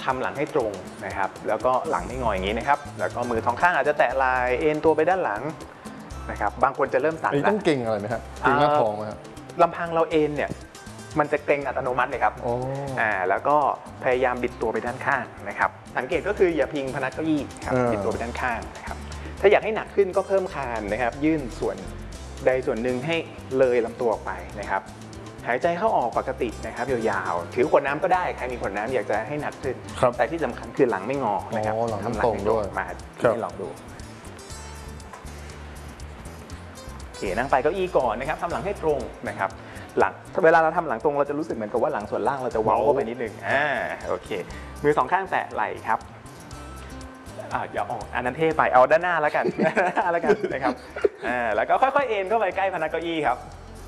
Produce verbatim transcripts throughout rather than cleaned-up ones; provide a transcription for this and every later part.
ทำหลังให้ตรงนะครับแล้วก็หลังไม่งออย่างนี้นะครับแล้วก็มือสองข้างอาจจะแตะไหล่เอ็นตัวไปด้านหลังนะครับบางคนจะเริ่มสั่นแล้วต้องเก่งอะไรไหมครับเก่งหน้าท้องไหมครับลำพังเราเอ็นเนี่ยมันจะเกร็งอัตโนมัติเลยครับอ่าแล้วก็พยายามบิดตัวไปด้านข้างนะครับสังเกตก็คืออย่าพิงพนักเก้าอี้ครับบิดตัวไปด้านข้างนะครับถ้าอยากให้หนักขึ้นก็เพิ่มคานนะครับยื่นส่วนใดส่วนหนึ่งให้เลยลำตัวออกไปนะครับหายใจเข้าออกปกตินะครับยาวๆถือขวดน้ำก็ได้ใครมีขวดน้ำอยากจะให้หนักขึ้นแต่ที่สำคัญคือหลังไม่งอนะครับทำหลังตรงด้วยมาให้ลองดูโอเคนั่งไปเก้าอี้ก่อนนะครับทำหลังให้ตรงนะครับหลังเวลาเราทำหลังตรงเราจะรู้สึกเหมือนกับว่าหลังส่วนล่างเราจะเว้าเข้าไปนิดนึงอ่าโอเคมือสองข้างแตะไหล่ครับอ่าอย่าออกอันนั้นเท่ไปเอาด้านหน้าแล้วกันด้านหน้าแล้วกันนะครับอ่าแล้วก็ค่อยๆเอ็นเข้าไปใกล้พนักเก้าอี้ครับ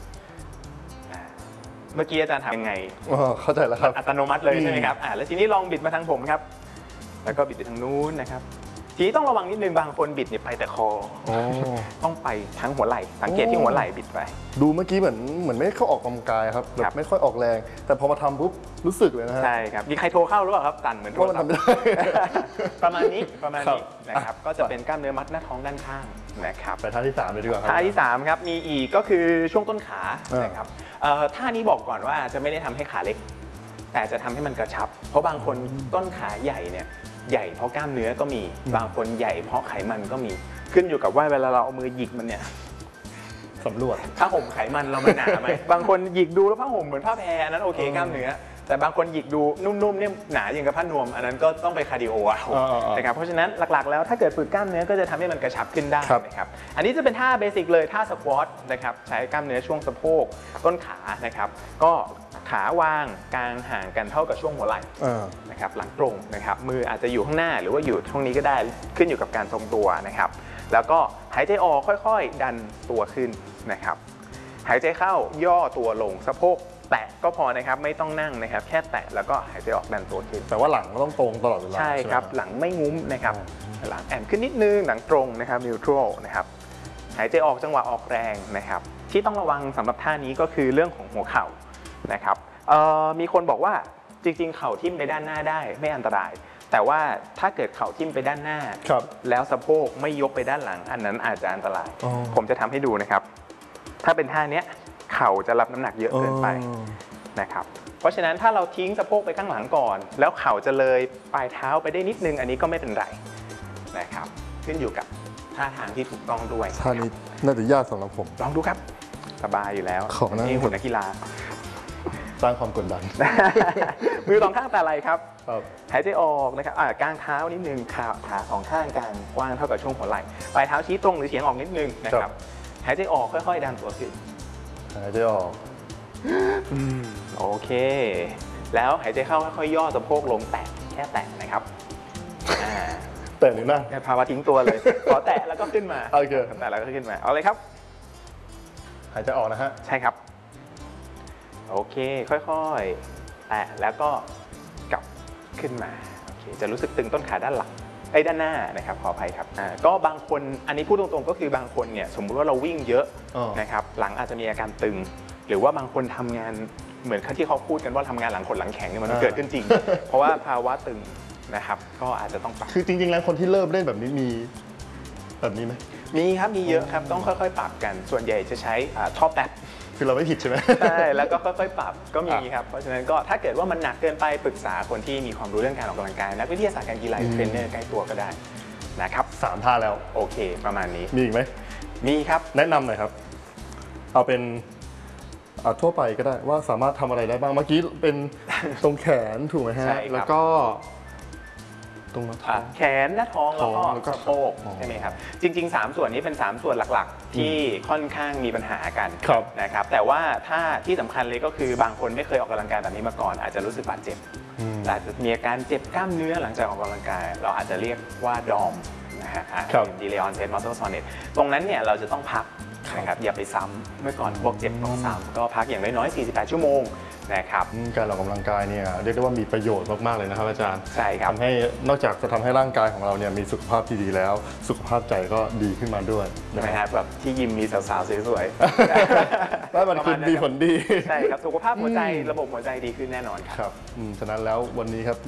เมื่อกี้อาจารย์ถามยังไงอ๋อเข้าใจแล้วครับอัตโนมัติเลยใช่ไหมครับอ่าแล้วทีนี้ลองบิดมาทางผมครับแล้วก็บิดไปทางนู้นนะครับทีนี้ต้องระวังนิดนึงบางคนบิดเนี่ยไปแต่คอต้องไปทั้งหัวไหล่สังเกตที่หัวไหล่บิดไปดูเมื่อกี้เหมือนเหมือนไม่เข้าออกกำลังกายครับแบบไม่ค่อยออกแรงแต่พอมาทำปุ๊บรู้สึกเลยนะฮะใช่ครับมีใครโทรเข้าหรือเปล่าครับสั่นเหมือนโทรศัพท์ประมาณนี้ประมาณนี้นะครับก็จะเป็นกล้ามเนื้อมัดหน้าท้องด้านข้างนะครับไปท่าที่สามเลยดีกว่าท่าที่สามครับมีอีกก็คือช่วงต้นขานะครับท่านี้บอกก่อนว่าจะไม่ได้ทำให้ขาเล็กแต่จะทำให้มันกระชับเพราะบางคนต้นขาใหญ่เนี่ยใหญ่เพราะกล้ามเนื้อก็มีบางคนใหญ่เพราะไขมันก็มีขึ้นอยู่กับว่าเวลาเราเอามือหยิกมันเนี่ยสำรวจผ้าห่มไขมันเรามันหนาไหมบางคนหยิกดูแล้วผ้าห่มเหมือนผ้าแพรนั้นโอเคกล้ามเนื้อแต่บางคนหยิกดูนุ่มๆเนี่ยหนาอย่างกับผ้านวมอันนั้นก็ต้องไปคาร์ดิโอเอานะครับเพราะฉะนั้นหลักๆแล้วถ้าเกิดฝึกกล้ามเนื้อก็จะทำให้มันกระชับขึ้นได้นะครับอันนี้จะเป็นท่าเบสิกเลยท่าสควอตนะครับใช้กล้ามเนื้อช่วงสะโพกต้นขานะครับก็ขาวางกลางห่างกันเท่ากับช่วงหัวไหล่นะครับหลังตรงนะครับมืออาจจะอยู่ข้างหน้าหรือว่าอยู่ช่วงนี้ก็ได้ขึ้นอยู่กับการทรงตัวนะครับแล้วก็หายใจออกค่อยๆดันตัวขึ้นนะครับหายใจเข้าย่อตัวลงสะโพกแตะก็พอนะครับไม่ต้องนั่งนะครับแค่แตะแล้วก็หายใจออกดันตัวขึ้นแต่ว่าหลังก็ต้องตรงตลอดเวลาใช่ครับหลังไม่งุ้มนะครับหลังแอนขึ้นนิดนึงหลังตรงนะครับนิวทรัลนะครับหายใจออกจังหวะออกแรงนะครับที่ต้องระวังสำหรับท่านี้ก็คือเรื่องของหัวเข่านะครับมีคนบอกว่าจริงๆเข่าทิ่มไปด้านหน้าได้ไม่อันตรายแต่ว่าถ้าเกิดเข่าทิ่มไปด้านหน้าแล้วสะโพกไม่ยกไปด้านหลังอันนั้นอาจจะอันตรายผมจะทำให้ดูนะครับถ้าเป็นท่านี้เข่าจะรับน้ำหนักเยอะเกินไปนะครับเพราะฉะนั้นถ้าเราทิ้งสะโพกไปข้างหลังก่อนแล้วเข่าจะเลยปลายเท้าไปได้นิดนึงอันนี้ก็ไม่เป็นไรนะครับขึ้นอยู่กับท่าทางที่ถูกต้องด้วยท่านี้น่าจะยากสำหรับผมลองดูครับสบายอยู่แล้วนี่หุ่นนักกีฬาสร้างความกดดันมือสองข้างแต่ไหล่ครับหายใจออกนะครับกางเท้านิดนึงขาขาสองข้างกลางกว้างเท่ากับช่วงหัวไหล่ปลายเท้าชี้ตรงหรือเฉียงออกนิดนึงนะครับหายใจออกค่อยๆดันตัวขึ้นหายใจออกโอเคแล้วหายใจเข้าค่อยๆย่อสะโพกลงแตะแค่แตะนะครับแตะหรือนั่งภาวะทิ้งตัวเลยขอแตะแล้วก็ขึ้นมาโอเคแตะแล้วก็ขึ้นมาเอาเลยครับหายใจออกนะฮะใช่ครับโอเคค่อยๆแตะแล้วก็กลับขึ้นมาโอเคจะรู้สึกตึงต้นขาด้านหลังไอ้ด้านหน้านะครับขออภัยครับก็บางคนอันนี้พูดตรงๆก็คือบางคนเนี่ยสมมุติว่าเราวิ่งเยอะนะครับหลังอาจจะมีอาการตึงหรือว่าบางคนทำงานเหมือนที่เขาพูดกันว่าทำงานหลังขดหลังแข็งเนี่ยมันเกิดขึ้นจริงเพราะว่าภาวะตึงนะครับก็อาจจะต้องปรับคือจริงๆแล้วคนที่เริ่มเล่นแบบนี้มีแบบนี้ไหมมีครับมีเยอะครับต้องค่อยๆปรับกันส่วนใหญ่จะใช้ท่อแป๊บคือเราไม่ผิดใช่ไหมใช่แล้วก็ค่อยๆปรับก็มีครับเพราะฉะนั้นก็ถ้าเกิดว่ามันหนักเกินไปปรึกษาคนที่มีความรู้เรื่องการออกกำลังกายนักวิทยาศาสตร์การกีฬาเทรนเนอร์ใกล้ตัวก็ได้นะครับสามท่าแล้วโอเคประมาณนี้มีอีกไหมมีครับแนะนำหน่อยครับเอาเป็นทั่วไปก็ได้ว่าสามารถทำอะไรได้บ้างเมื่อกี้เป็นตรงแขนถูกไหมฮะแล้วก็ตรงแขนหน้าท้องแล้วก็สะโพกใช่ไหมครับจริงๆสามส่วนนี้เป็นสามส่วนหลักๆที่ค่อนข้างมีปัญหากันนะครับแต่ว่าถ้าที่สำคัญเลยก็คือบางคนไม่เคยออกกำลังกายแบบนี้มาก่อนอาจจะรู้สึกบาดเจ็บอาจจะมีอาการเจ็บกล้ามเนื้อหลังจากออกกำลังกายเราอาจจะเรียกว่าดอมนะฮะ Delay Onset Muscle Soreness ตรงนั้นเนี่ยเราจะต้องพักนะครับอย่าไปซ้ำเมื่อก่อนพวกเจ็บต้องซ้ำก็พักอย่างน้อยๆสี่สิบแปดชั่วโมงนะครับการออกกำลังกายเนี่ยเรียกได้ว่ามีประโยชน์มากๆเลยนะครับอาจารย์ใช่ครับทำให้นอกจากจะทำให้ร่างกายของเราเนี่ยมีสุขภาพที่ดีแล้วสุขภาพใจก็ดีขึ้นมาด้วยนะครับแบบที่ยิมมีสาวๆสวยๆแล้วมันคือมีผลดีใช่ครับสุขภาพหัวใจระบบหัวใจดีขึ้นแน่นอนครับฉะนั้นแล้ววันนี้ครับ